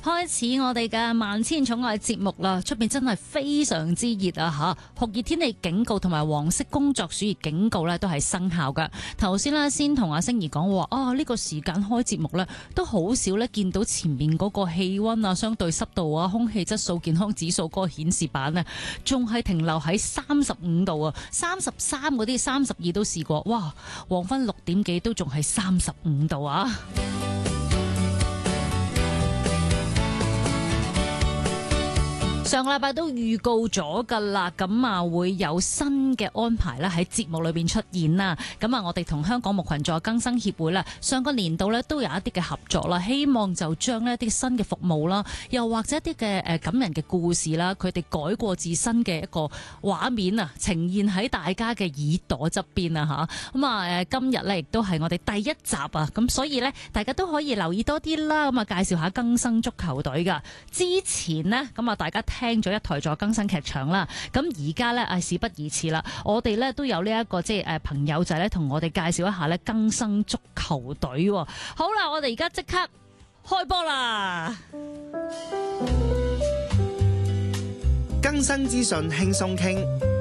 開始我哋嘅萬千寵愛節目啦！出邊真係非常之熱啊吓，酷熱天氣警告同埋黃色工作暑熱警告咧都係生效噶。頭先咧先同阿星兒講話呢個時間開節目咧都好少咧見到前面嗰個氣溫啊、相對濕度啊、空氣質素健康指數嗰個顯示板啊，仲係停留喺35度啊，33嗰啲32都試過，哇！黃昏6點幾都仲係35度啊！上個禮拜都預告咗噶啦，咁啊會有新嘅安排啦喺節目裏邊出現啦。咁啊，我哋同香港木群座更生協會啦，上個年度咧都有一啲嘅合作啦，希望就將呢一啲新嘅服務啦，又或者一啲嘅感人嘅故事啦，佢哋改過自新嘅一個畫面啊，呈現喺大家嘅耳朵側邊啊吓。咁啊今日咧亦都係我哋第一集啊，咁所以咧大家都可以留意多啲啦。咁啊介紹下更生足球隊噶。之前呢，咁啊大家聽咗一台座更生劇場啦，咁而家咧事不宜遲啦，我哋咧都有呢一個即係朋友仔咧同我哋介紹一下咧更生足球隊。好啦，我哋而家即刻開波啦！ 更生資訊輕鬆傾。